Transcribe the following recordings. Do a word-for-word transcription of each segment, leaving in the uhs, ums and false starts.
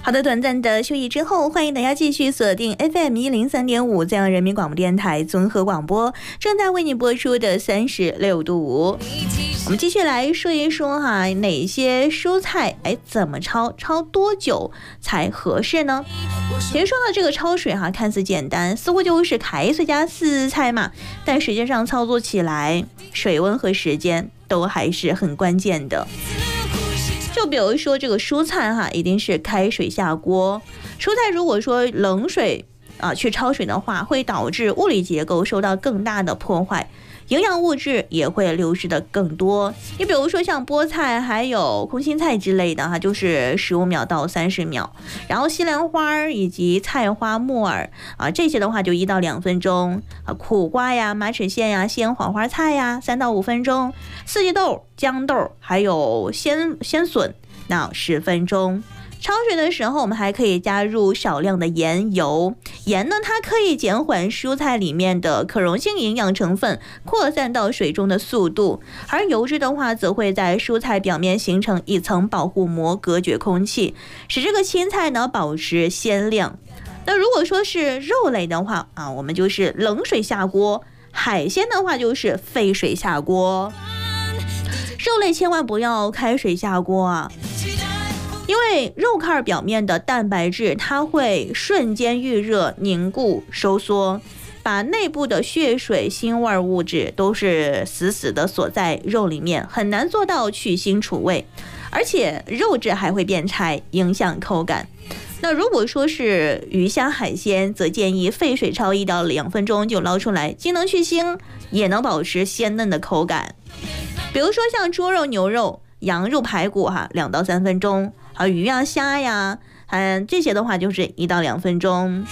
好的，短暂的休息之后，欢迎大家继续锁定 F M 一零三点五，这样人民广播电台综合广播正在为你播出的三十六度五。我们继续来说一说哈，哪些蔬菜哎怎么焯，焯多久才合适呢？其实说到这个焯水哈，看似简单，似乎就是开水加四菜嘛，但实际上操作起来，水温和时间都还是很关键的。就比如说这个蔬菜哈，一定是开水下锅。蔬菜如果说冷水啊去焯水的话，会导致物理结构受到更大的破坏，营养物质也会流失的更多。你比如说像菠菜还有空心菜之类的哈，就是十五秒到三十秒，然后西兰花以及菜花、木耳啊这些的话就一到两分钟啊，苦瓜呀、马齿苋呀、鲜黄花菜呀三到五分钟，四季豆、豇豆还有鲜鲜笋那十分钟。焯水的时候，我们还可以加入少量的盐油。盐呢，它可以减缓蔬菜里面的可溶性营养成分扩散到水中的速度，而油脂的话，则会在蔬菜表面形成一层保护膜，隔绝空气，使这个青菜呢保持鲜亮。那如果说是肉类的话啊，我们就是冷水下锅；海鲜的话就是沸水下锅。肉类千万不要开水下锅啊。因为肉块表面的蛋白质它会瞬间预热凝固收缩，把内部的血水腥味物质都是死死的锁在肉里面，很难做到去腥除味，而且肉质还会变柴，影响口感。那如果说是鱼虾海鲜，则建议沸水焯一到两分钟就捞出来，既能去腥，也能保持鲜嫩的口感。比如说像猪肉、牛肉、羊肉、排骨哈，两到三分钟。还有鱼呀、虾呀，嗯，这些的话就是一到两分钟。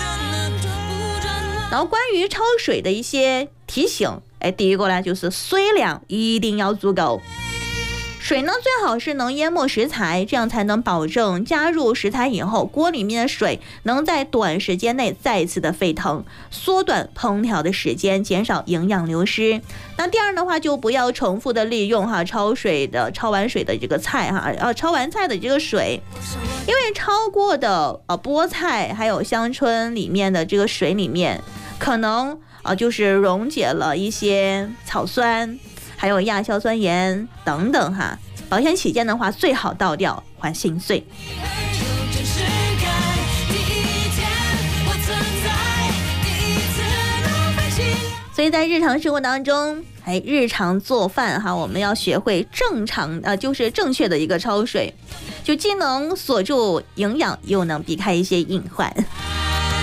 然后关于焯水的一些提醒，哎，第一个呢就是水量一定要足够。水呢最好是能淹没食材，这样才能保证加入食材以后，锅里面的水能在短时间内再次的沸腾，缩短烹调的时间，减少营养流失。那第二的话，就不要重复的利用哈焯水的焯完水的这个菜哈，呃焯完菜的这个水，因为焯过的呃菠菜还有香椿里面的这个水里面，可能啊、呃、就是溶解了一些草酸。还有亚硝酸盐等等哈，保险起见的话，最好倒掉还心碎。所以在日常生活当中，哎，日常做饭哈，我们要学会正常呃，就是正确的一个焯水，就既能锁住营养，又能避开一些隐患。